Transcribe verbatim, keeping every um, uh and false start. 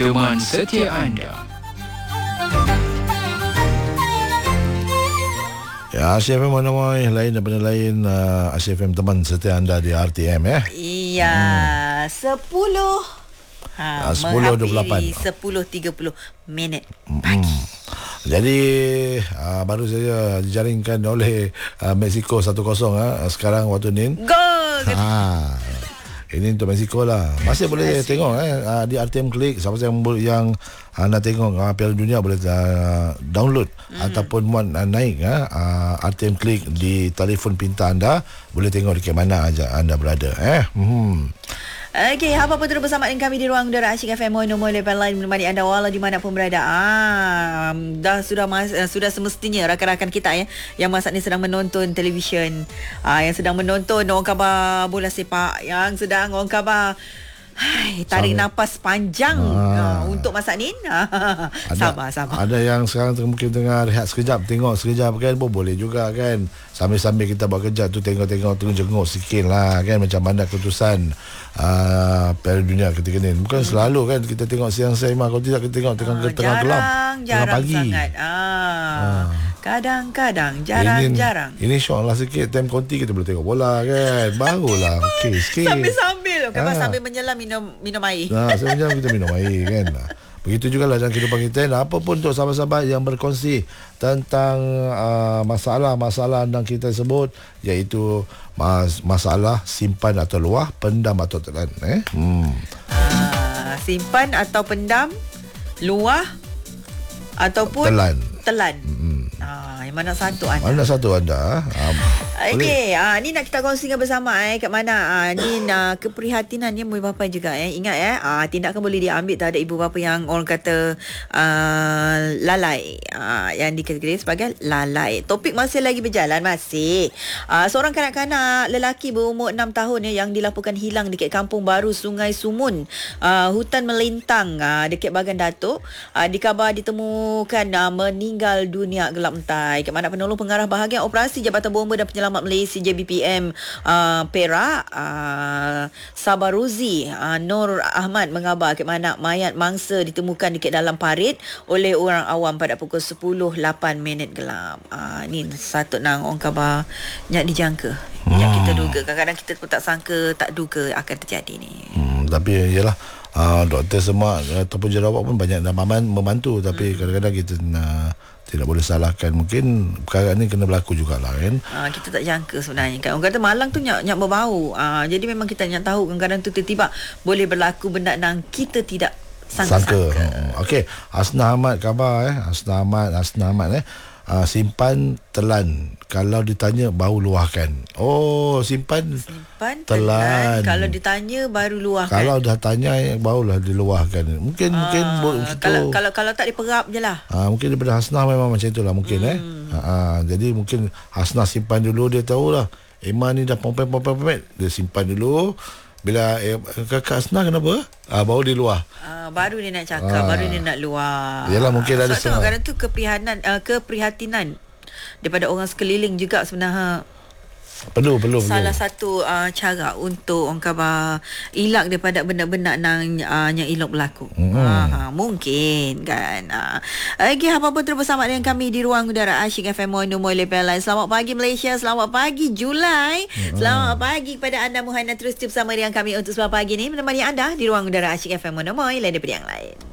teman setia anda. Ya, Asia F M mana-mana lain daripada lain. uh, Asia F M teman setia anda di R T M ya. Iya, hmm. sepuluh ha, uh, sepuluh dua puluh lapan sepuluh tiga puluh minit pagi. Hmm. Jadi uh, baru saja dijaringkan oleh uh, Mexico satu kosong uh, sekarang waktu ni. Gol. Ha. Ini untuk Mexico lah. Masih boleh Asyik. tengok eh uh, di R T M Klik. Siapa yang yang uh, nak tengok uh, Piala Dunia boleh uh, download hmm. ataupun muat uh, naik uh, R T M Klik di telefon pintar anda. Boleh tengok di mana aja anda berada eh. Hmm. Okey, apa-apa terus bersama dengan kami di ruang udara Asyik F M nombor level line menemani anda walau di mana pun berada. Ah, dah sudah mas, uh, sudah semestinya rakan-rakan kita ya yang masa ni sedang menonton televisyen, ah, yang sedang menonton orang khabar bola sepak, yang sedang orang khabar hai, tarik Sambil. nafas panjang ah. uh, untuk masa ni. ada, sabar, sabar. Ada yang sekarang mungkin tengah rehat sekejap, tengok sekejap kan pun boleh juga kan. Sambil-sambil kita buat kerja tu tengok-tengok, tengok-jenguk sikit lah kan macam mana keputusan uh, Piala Dunia ketika ni. Bukan hmm. selalu kan kita tengok siang-siang, kalau tidak kita tengok tengah, uh, tengah gelap, tengah pagi. Sangat. Ah. Uh. Kadang-kadang, jarang-jarang. Ini, ini syok lah sikit. Time konti kita boleh tengok bola kan. Barulah okey sikit. Sambil-sambil kan, ha. sambil menyelam minum minum air. Nah, sambil menyelam kita minum air kan. Begitu juga lah dalam kehidupan kita. Apa pun untuk sahabat-sahabat yang berkongsi tentang uh, masalah-masalah yang kita sebut, iaitu mas- masalah simpan atau luah, pendam atau telan. Eh? Hmm. Uh, simpan atau pendam, luah ataupun telan. Telan. Hmm. Ah, yang mana satu anda? Mana satu anda? Ah, Okey, ah, ni nak kita kongsikan bersama eh kat mana ah, ni nak keprihatinan ibu bapa juga eh. Ingat eh, ah, tindakan boleh diambil terhadap ibu bapa yang orang kata ah, lalai, ah, yang dikategori sebagai lalai. Topik masih lagi berjalan masih. Ah, seorang kanak-kanak lelaki berumur enam tahun eh, yang dilaporkan hilang dekat Kampung Baru Sungai Sumun, ah, hutan melintang ah, dekat Bagan Datuk. Ah, dikabar ditemukan ah, meninggal dunia gelap entai. Kat mana penolong pengarah bahagian operasi Jabatan Bomba dan Penyelamat Malaysia J B P M uh, Perak uh, Sabaruzi uh, Nur Ahmad mengabar ke mana mayat mangsa ditemukan dekat dalam parit oleh orang awam pada pukul sepuluh lapan minit gelap. Uh, ni satu nang orang khabar nyak dijangka. Hmm. Yang kita duga, kadang-kadang kita pun tak sangka, tak duga akan terjadi ni. Hmm, tapi yalah uh, doktor semua ataupun jerawat pun banyak dah membantu, tapi hmm. kadang-kadang kita uh, tidak boleh salahkan. Mungkin perkara ni kena berlaku jugalah kan. Ah, kita tak jangka sebenarnya kan. Orang kata malang tu nyak nyak berbau. Ah, jadi memang kita nyak tahu kadang-kadang tu tiba-tiba boleh berlaku benda yang kita tidak sangka-sangka. Hmm. Okey, Hasna Ahmad khabar eh. Hasna Ahmad, Hasna Ahmad eh. Uh, simpan telan, kalau ditanya baru luahkan. Oh, simpan simpan telan, telan. Kalau ditanya baru luahkan. Kalau dah tanya barulah diluahkan. Mungkin uh, mungkin gitu. Kalau kalau kalau tak diperap je lah. Uh, mungkin daripada Hasna memang macam itulah mungkin hmm. eh. Uh, uh, jadi mungkin Hasna simpan dulu, dia tahulah Iman ni dah pompet-pompet, dia simpan dulu. Bila eh, kakak Hasna kenapa? Ah, baru dia luar. Ah, baru dia nak cakap, ah. baru dia nak luar. Yalah mungkin ada sebab kadang tu keprihatinan uh, keprihatinan daripada orang sekeliling juga sebenarnya. Perlu, perlu. Salah perlu. satu uh, cara untuk orang khabar elak daripada benda-benda yang uh, yang elok berlaku. Hmm. Uh, mungkin kan. Uh. Okay, apa-apa terus bersama dengan kami di ruang udara Asyik F M nombor level line. Selamat pagi Malaysia, selamat pagi Julai. Hmm. Selamat pagi kepada anda Muhaina, terus bersama dengan kami untuk selamat pagi ni menemani anda di ruang udara Asyik F M nombor lain daripada yang lain.